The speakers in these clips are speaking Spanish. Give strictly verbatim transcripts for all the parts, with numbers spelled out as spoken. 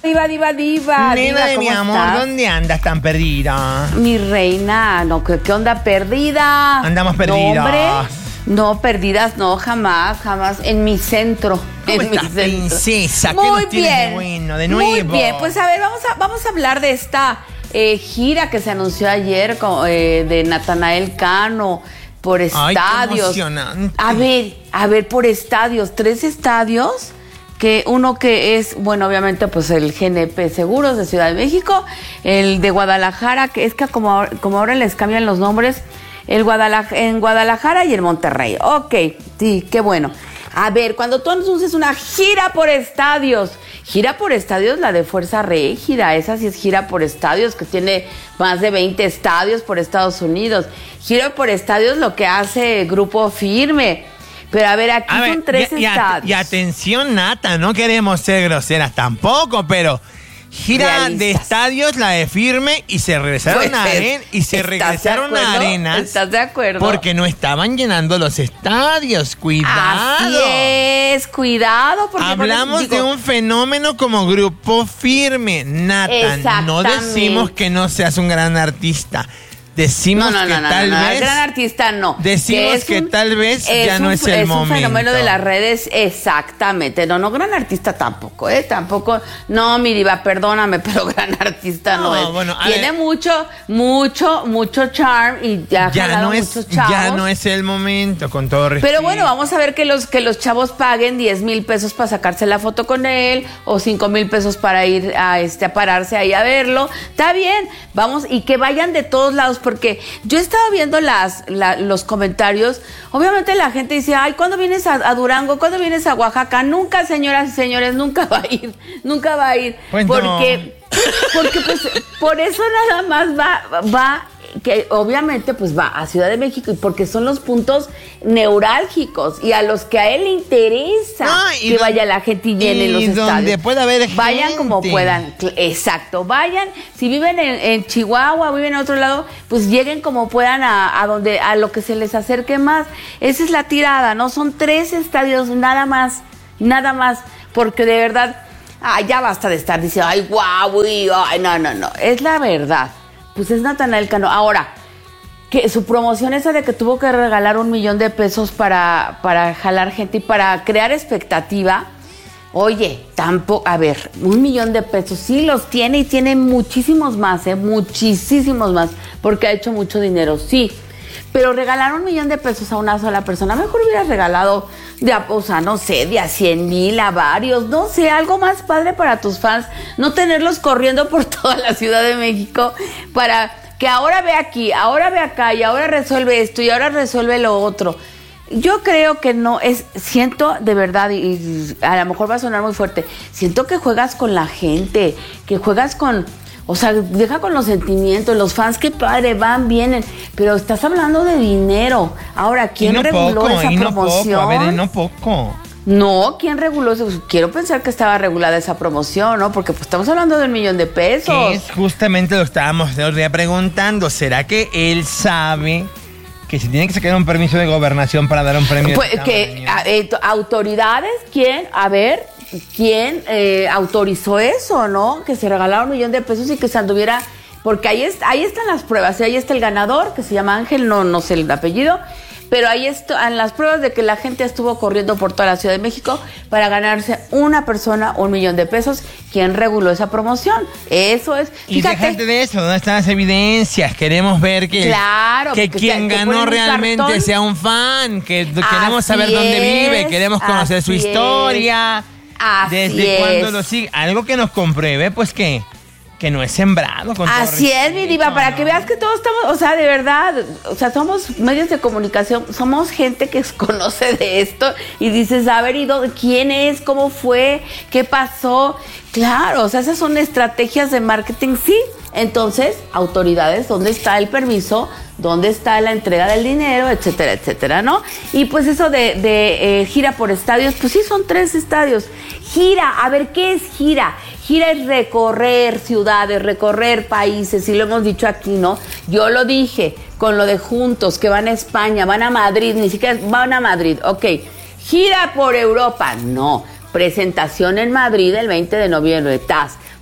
Diva, diva, diva. Nena de mi amor, estás? ¿Dónde andas tan perdida? Mi reina, no, ¿qué, qué onda perdida? Andamos perdidas. No, hombre, no, perdidas, no, jamás, jamás. En mi centro. ¿Cómo en estás, mi centro. princesa? ¿Qué Muy nos tienes bien. de bueno, de nuevo? Muy bien, pues a ver, vamos a, vamos a hablar de esta eh, gira que se anunció ayer con, eh, de Natanael Cano por estadios. Ay, qué emocionante. A ver, a ver, por estadios, tres estadios. Que uno que es, bueno, obviamente, pues el G N P Seguros de Ciudad de México, el de Guadalajara, que es que como, como ahora les cambian los nombres, el Guadalajara, en Guadalajara y en Monterrey. Ok, sí, qué bueno. A ver, cuando tú anuncias una gira por estadios, gira por estadios, la de Fuerza Régida, esa sí es gira por estadios, que tiene más de veinte estadios por Estados Unidos. Gira por estadios lo que hace Grupo Firme. Pero a ver, aquí A son ver, tres y, y, estadios. y atención, Nata, no queremos ser groseras tampoco, pero gira Realistas. de estadios la de Firme y se regresaron Pues, a arena y se ¿estás de regresaron a acuerdo? arenas. ¿Estás de acuerdo? Porque no estaban llenando los estadios. Cuidado. Así es, cuidado. Porque Hablamos por eso digo, de un fenómeno como Grupo Firme, Nata. No decimos que no seas un gran artista. Decimos no, no, que no, no, tal no, no, vez. el gran artista no. Decimos que, un, tal vez ya no un, es el es momento. Es un fenómeno de las redes, exactamente. No, no, gran artista tampoco, ¿eh? Tampoco. No, mi diva, perdóname, pero gran artista no, No, es. bueno, a Tiene ver. mucho, mucho, mucho charm y ya, ha Ya jalado no, es, muchos chavos. ya no es el momento, con todo respeto. Pero bueno, vamos a ver que los, que los chavos paguen diez mil pesos para sacarse la foto con él o cinco mil pesos para ir a, este, a pararse ahí a verlo. Está bien, vamos, y que vayan de todos lados, porque yo estaba viendo las, la, los comentarios. Obviamente la gente dice, ay, ¿cuándo vienes a, a Durango? ¿Cuándo vienes a Oaxaca? Nunca, señoras y señores, nunca va a ir, nunca va a ir. Pues porque, no. porque pues, por eso nada más va, va, que obviamente pues va a Ciudad de México y porque son los puntos neurálgicos y a los que a él le interesa No, y que don- vaya la gente y llene y los estadios. donde pueda haber Vayan gente. como puedan, cl- exacto, vayan, si viven en, en Chihuahua, viven en otro lado, pues lleguen como puedan a, a donde, a lo que se les acerque más. Esa es la tirada, ¿no? Son tres estadios, nada más, nada más, porque de verdad, ay, ya basta de estar diciendo, ay, guau, y, ay, no, no, no, es la verdad. Pues es Natanael Cano. Ahora, que su promoción esa de que tuvo que regalar un millón de pesos para, para jalar gente y para crear expectativa, oye, tampoco, a ver, un millón de pesos sí los tiene y tiene muchísimos más, ¿eh? Muchísimos más, porque ha hecho mucho dinero, sí. Pero regalar un millón de pesos a una sola persona, mejor hubieras regalado de a, o sea, no sé, de a cien mil, a varios, no sé, algo más padre para tus fans, no tenerlos corriendo por toda la Ciudad de México para que ahora ve aquí, ahora ve acá y ahora resuelve esto y ahora resuelve lo otro. Yo creo que no es, siento de verdad, y, y a lo mejor va a sonar muy fuerte, siento que juegas con la gente, que juegas con... O sea, deja con los sentimientos, los fans, qué padre, van, vienen, pero estás hablando de dinero. Ahora, ¿quién Y no reguló poco, esa y no promoción? poco, a ver, y no poco. No, ¿quién reguló eso? Quiero pensar que estaba regulada esa promoción, ¿no? Porque pues estamos hablando de un millón de pesos. Que es justamente lo que estábamos el otro día preguntando. ¿Será que él sabe que se tiene que sacar un permiso de gobernación para dar un premio? Pues, que a- eh, to- autoridades, ¿quién? A ver, ¿quién eh, autorizó eso, no? Que se regalara un millón de pesos y que se anduviera... Porque ahí, es, ahí están las pruebas, y ahí está el ganador, que se llama Ángel, no, no sé el apellido, pero ahí están las pruebas de que la gente estuvo corriendo por toda la Ciudad de México para ganarse una persona un millón de pesos. ¿Quién reguló esa promoción? Eso es... Y Fíjate, déjate de eso, ¿dónde están las evidencias? Queremos ver que, Claro, que porque quien te- te ganó ponen un realmente cartón. sea un fan, que queremos Así saber dónde vive, es, queremos conocer su así es. historia, Así desde es. cuándo lo sigue. Algo que nos compruebe, pues que, que no es sembrado. Con todo Así es, mi respeto, diva, para ¿no? que veas que todos estamos, o sea, de verdad, o sea, somos medios de comunicación, somos gente que conoce de esto y dices, a ver, ¿y dónde, quién es? ¿Cómo fue? ¿Qué pasó? Claro, o sea, esas son estrategias de marketing, sí. Entonces, autoridades, ¿dónde está el permiso? ¿Dónde está la entrega del dinero? Etcétera, etcétera, ¿no? Y pues eso de, de eh, gira por estadios, pues sí, son tres estadios. Gira, a ver, ¿qué es gira? Gira es recorrer ciudades, recorrer países, y lo hemos dicho aquí, ¿no? Yo lo dije con lo de Juntos, que van a España, van a Madrid, ni siquiera van a Madrid, ok. Gira por Europa, no. Presentación en Madrid el veinte de noviembre, tas.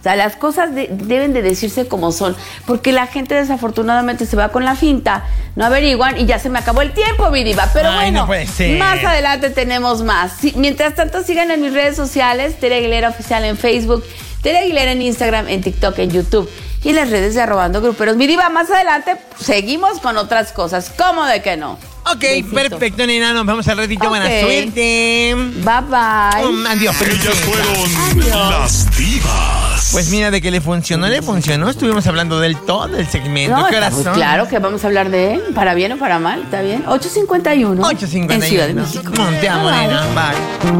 O sea, las cosas de, deben de decirse como son, porque la gente desafortunadamente se va con la finta, no averiguan y ya se me acabó el tiempo, mi diva. Pero Ay, bueno, no puede ser. más adelante tenemos más. Sí, mientras tanto, sigan en mis redes sociales, Tere Aguilera Oficial en Facebook, Tere Aguilera en Instagram, en TikTok, en YouTube y en las redes de Arrobando Gruperos. Mi diva, más adelante seguimos con otras cosas. ¿Cómo de que no? Ok, Besito. Perfecto, nena. Nos vemos al ratito. Ok. Buena suerte. Bye, bye. Um, adiós, Ellas princesa. fueron las divas. Pues mira, de que le funcionó, le funcionó. Estuvimos hablando del todo el segmento. No, ¿Qué horas pues son? claro que vamos a hablar de él, para bien o para mal, ¿está bien? ocho cincuenta y uno ocho cincuenta y uno. en Ciudad de México. Te amo, Bye. nena. Bye.